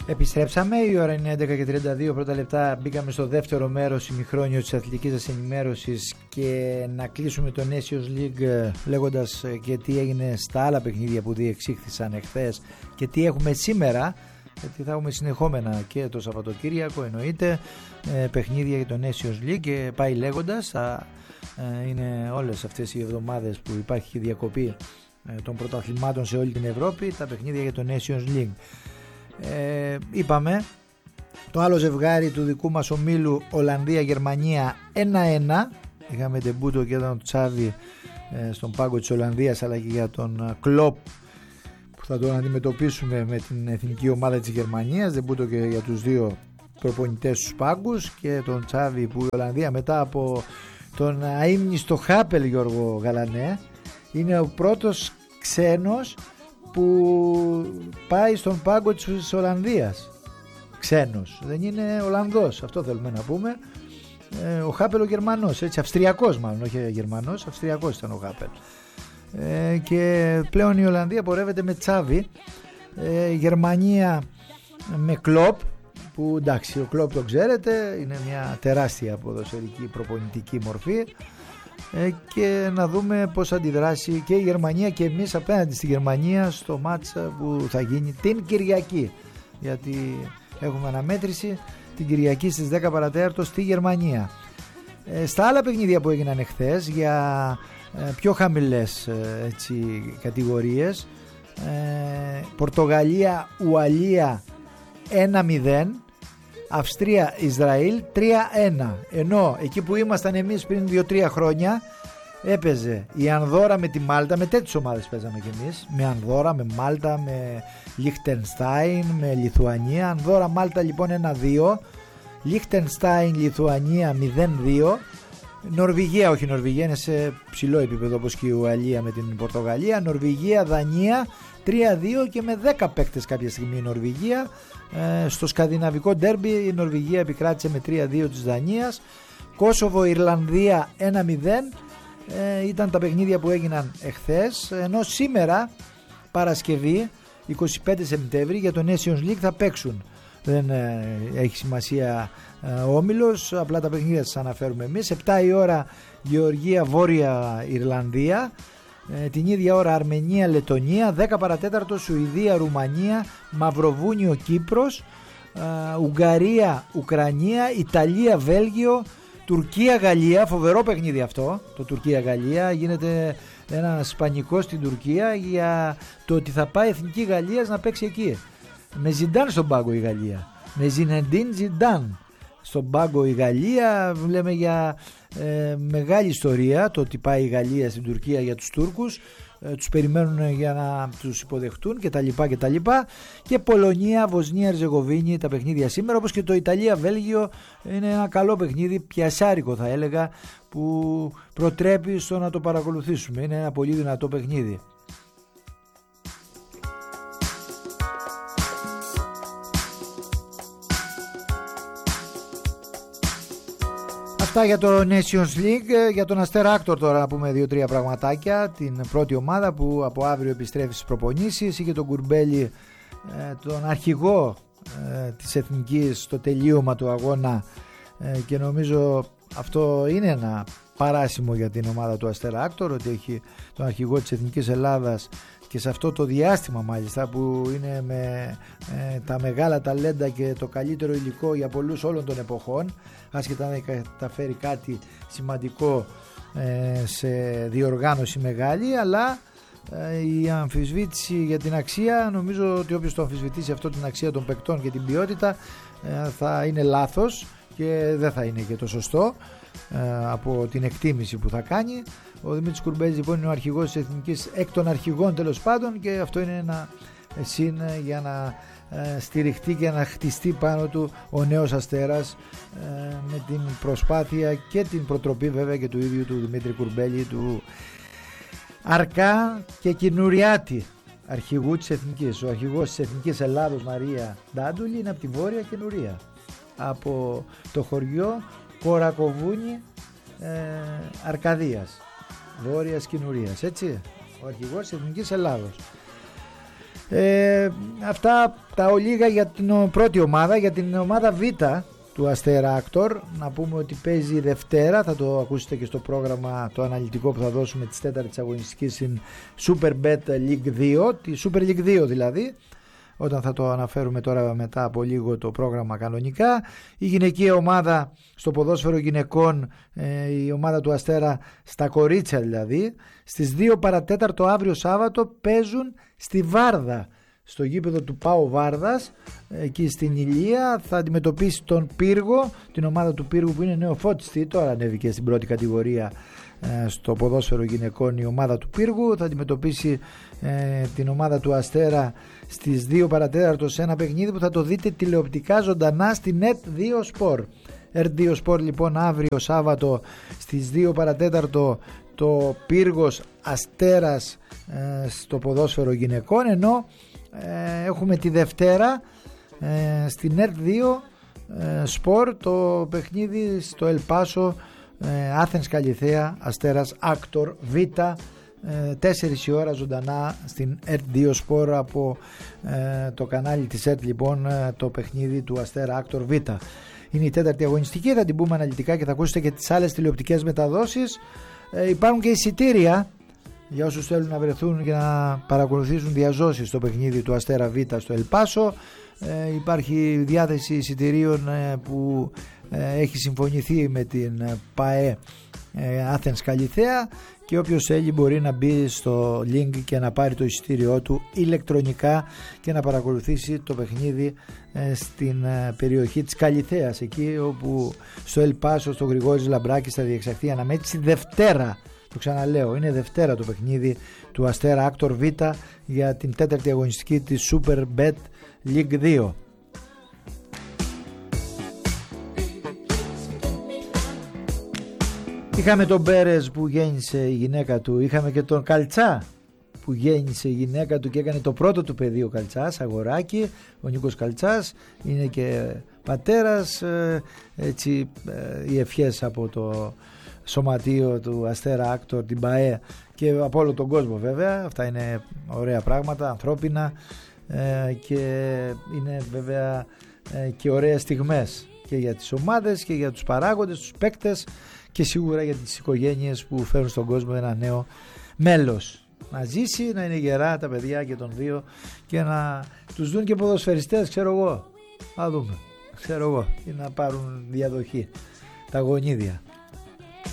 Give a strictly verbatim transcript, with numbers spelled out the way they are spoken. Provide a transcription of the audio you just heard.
Επιστρέψαμε, η ώρα είναι έντεκα και τριάντα δύο πρώτα λεπτά. Μπήκαμε στο δεύτερο μέρος ημιχρόνιο της αθλητικής σας ενημέρωσης και να κλείσουμε το Nations League λέγοντας και τι έγινε στα άλλα παιχνίδια που διεξήχθησαν εχθές και τι έχουμε σήμερα, γιατί θα έχουμε συνεχόμενα και το Σαββατοκύριακο εννοείται παιχνίδια για το Nations League και πάει λέγοντας. Θα είναι όλες αυτές οι εβδομάδες που υπάρχει διακοπή των πρωταθλημάτων σε όλη την Ευρώπη τα παιχνίδια για το Nations League. Ε, είπαμε το άλλο ζευγάρι του δικού μας ομίλου Ολλανδία-Γερμανία ένα ένα. Είχαμε τεμπούτο και τον Τσάβη ε, στον πάγκο της Ολλανδίας, αλλά και για τον Κλοπ που θα τον αντιμετωπίσουμε με την εθνική ομάδα της Γερμανίας. Τεμπούτο και για τους δύο προπονητές στους πάγκους και τον Τσάβη που η Ολλανδία μετά από τον αείμνηστο Χάπελ, Γιώργο Γαλανέ, είναι ο πρώτος ξένος που πάει στον πάγκο της Ολλανδίας. Ξένος, δεν είναι Ολλανδός, αυτό θέλουμε να πούμε. ε, Ο Χάπελ ο Γερμανός, έτσι, Αυστριακός μάλλον, όχι Γερμανός, Αυστριακός ήταν ο Χάπελ. ε, Και πλέον η Ολλανδία πορεύεται με Τσάβη. ε, Γερμανία με Κλοπ, που εντάξει, ο Κλοπ το ξέρετε, είναι μια τεράστια ποδοσφαιρική προπονητική μορφή. Και να δούμε πώς αντιδράσει και η Γερμανία και εμείς απέναντι στη Γερμανία στο μάτς που θα γίνει την Κυριακή, γιατί έχουμε αναμέτρηση την Κυριακή στις δέκα παρατέταρτο στη Γερμανία. ε, Στα άλλα παιχνίδια που έγιναν εχθές για ε, πιο χαμηλές ε, έτσι, κατηγορίες, ε, Πορτογαλία Ουαλία ένα μηδέν, Αυστρία-Ισραήλ τρία ένα. Ενώ εκεί που ήμασταν εμείς πριν δύο τρία χρόνια έπαιζε η Ανδόρα με τη Μάλτα. Με τέτοιες ομάδες παίζαμε κι εμείς, με Ανδόρα, με Μάλτα, με Λιχτενστάιν, με Λιθουανία. Ανδόρα-Μάλτα λοιπόν ένα δύο, Λιχτενστάιν-Λιθουανία μηδέν δύο. Νορβηγία, όχι Νορβηγία, είναι σε ψηλό επίπεδο όπως και η Ουαλία με την Πορτογαλία. Νορβηγία-Δανία τρία δύο και με δέκα παίκτες κάποια στιγμή η Νορβηγία. Ε, στο σκανδιναβικό ντέρμπι η Νορβηγία επικράτησε με τρία δύο της Δανίας. Κόσοβο-Ιρλανδία ένα μηδέν. ε, Ήταν τα παιχνίδια που έγιναν εχθές. Ενώ σήμερα Παρασκευή είκοσι πέντε Σεπτέμβρη για το Nations League θα παίξουν. Δεν ε, έχει σημασία ε, ο όμιλος, απλά τα παιχνίδια σας αναφέρουμε εμείς. επτά η ώρα Γεωργία Βόρεια Ιρλανδία. Ε, την ίδια ώρα Αρμενία Λετονία. δέκα παρατέταρτο Σουηδία Ρουμανία, Μαυροβούνιο Κύπρος, ε, Ουγγαρία Ουκρανία, Ιταλία Βέλγιο, Τουρκία Γαλλία. Φοβερό παιχνίδι αυτό το Τουρκία Γαλλία. Γίνεται ένα σπανικό στην Τουρκία για το ότι θα πάει η εθνική Γαλλίας να παίξει εκεί. Με Ζιντάν στον πάγκο η Γαλλία, με Ζινεντίν Ζιντάν στον πάγκο η Γαλλία. Λέμε για ε, μεγάλη ιστορία το ότι πάει η Γαλλία στην Τουρκία για τους Τούρκους. ε, Τους περιμένουν για να τους υποδεχτούν και τα λοιπά και τα λοιπά. Και Πολωνία, Βοσνία, Ερζεγοβίνη τα παιχνίδια σήμερα, όπως και το Ιταλία Βέλγιο. Είναι ένα καλό παιχνίδι, πιασάρικο θα έλεγα, που προτρέπει στο να το παρακολουθήσουμε. Είναι ένα πολύ δυνατό παιχνίδι. Αυτά για το Nations League. Για τον Αστέρα Άκτορ τώρα να πούμε δύο τρία πραγματάκια. Την πρώτη ομάδα που από αύριο επιστρέφει στις προπονήσεις. Είχε τον Κουρμπέλη, τον αρχηγό της Εθνικής, στο τελείωμα του αγώνα, και νομίζω αυτό είναι ένα παράσημο για την ομάδα του Αστέρα Άκτορ, ότι έχει τον αρχηγό της Εθνικής Ελλάδας και σε αυτό το διάστημα μάλιστα που είναι με ε, τα μεγάλα ταλέντα και το καλύτερο υλικό για πολλούς όλων των εποχών, άσχετα να καταφέρει κάτι σημαντικό ε, σε διοργάνωση μεγάλη, αλλά ε, η αμφισβήτηση για την αξία, νομίζω ότι όποιος το αμφισβητήσει αυτό, την αξία των παικτών και την ποιότητα, ε, θα είναι λάθος και δεν θα είναι και το σωστό ε, από την εκτίμηση που θα κάνει. Ο Δημήτρης Κουρμπέλης λοιπόν είναι ο αρχηγός της Εθνικής, εκ των αρχηγών τέλος πάντων, και αυτό είναι ένα συν για να ε, στηριχτεί και να χτιστεί πάνω του ο νέος Αστέρας, ε, με την προσπάθεια και την προτροπή βέβαια και του ίδιου του Δημήτρη Κουρμπέλη, του Αρκά και Κινουριάτη, αρχηγού της Εθνικής. Ο αρχηγός της Εθνικής Ελλάδος, Μαρία Ντάντουλη, είναι από τη Βόρεια Κινουρία, από το χωριό Κορακοβούνι ε, Αρκαδίας, Βόρειας Κινουρίας, έτσι, ο αρχηγός της Εθνικής Ελλάδος. Ε, αυτά τα ολίγα για την πρώτη ομάδα. Για την ομάδα Β του Αστέρα Άκτορ, να πούμε ότι παίζει Δευτέρα, θα το ακούσετε και στο πρόγραμμα το αναλυτικό που θα δώσουμε της τέταρτης αγωνιστικής στην Superbet League δύο, τη Super League δύο δηλαδή, όταν θα το αναφέρουμε τώρα μετά από λίγο το πρόγραμμα κανονικά. Η γυναικεία ομάδα στο ποδόσφαιρο γυναικών, ε, η ομάδα του Αστέρα στα κορίτσια δηλαδή, στις δύο παρατέταρτο αύριο Σάββατο παίζουν στη Βάρδα, στο γήπεδο του ΠΑΟ Βάρδας, εκεί στην Ηλία. Θα αντιμετωπίσει τον Πύργο, την ομάδα του Πύργου που είναι νεοφώτιστη, τώρα ανέβηκε στην πρώτη κατηγορία στο ποδόσφαιρο γυναικών η ομάδα του Πύργου. Θα αντιμετωπίσει ε, την ομάδα του Αστέρα στις δύο παρατέταρτο σε ένα παιχνίδι που θα το δείτε τηλεοπτικά ζωντανά στην ΕΡΤ δύο Sport. ΕΡΤ δύο Sport λοιπόν αύριο Σάββατο στις δύο παρατέταρτο το Πύργος Αστέρας ε, στο ποδόσφαιρο γυναικών, ενώ ε, έχουμε τη Δευτέρα ε, στην ΕΡΤ δύο ε, Sport το παιχνίδι στο Ελπάσο, ε, Athens Καλιθέα Αστέρας Άκτορ Β, ε, τέσσερις η ώρα ζωντανά στην ΕΡΤ δύο Sport από ε, το κανάλι της ΕΡΤ λοιπόν, ε, το παιχνίδι του Αστέρα Άκτορ Β. Είναι η τέταρτη αγωνιστική, θα την πούμε αναλυτικά και θα ακούσετε και τις άλλες τηλεοπτικές μεταδόσεις. Ε, υπάρχουν και εισιτήρια για όσους θέλουν να βρεθούν και να παρακολουθήσουν διαζώσεις στο παιχνίδι του Αστέρα Β στο Ελπάσο. Ε, υπάρχει διάθεση εισιτηρίων ε, που ε, έχει συμφωνηθεί με την ΠΑΕ ε, Athens Καλιθέα, και όποιος θέλει μπορεί να μπει στο link και να πάρει το εισιτήριό του ηλεκτρονικά και να παρακολουθήσει το παιχνίδι ε, στην ε, περιοχή της Καλιθέας, εκεί όπου στο Ελπάσο, στο Γρηγόρης Λαμπράκης θα διεξαχθεί η αναμέτρηση Δευτέρα. Το ξαναλέω, είναι Δευτέρα το παιχνίδι του Αστέρα Άκτορ Β για την τέταρτη αγωνιστική της Superbet League δύο. Είχαμε τον Μπέρες που γέννησε η γυναίκα του, είχαμε και τον Καλτσά που γέννησε η γυναίκα του και έκανε το πρώτο του παιδί ο Καλτσάς, αγοράκι. Ο Νίκος Καλτσάς είναι και πατέρας, έτσι οι ευχές από το σωματείο του Αστέρα Άκτορ, την ΠΑΕ και από όλο τον κόσμο βέβαια. Αυτά είναι ωραία πράγματα, ανθρώπινα, και είναι βέβαια και ωραίες στιγμές και για τις ομάδες και για τους παράγοντες, τους παίκτες, και σίγουρα για τις οικογένειες που φέρουν στον κόσμο ένα νέο μέλος. Να ζήσει, να είναι γερά τα παιδιά και των δύο και να τους δουν και ποδοσφαιριστές, ξέρω εγώ. Θα δούμε, ξέρω εγώ, ή να πάρουν διαδοχή τα γονίδια.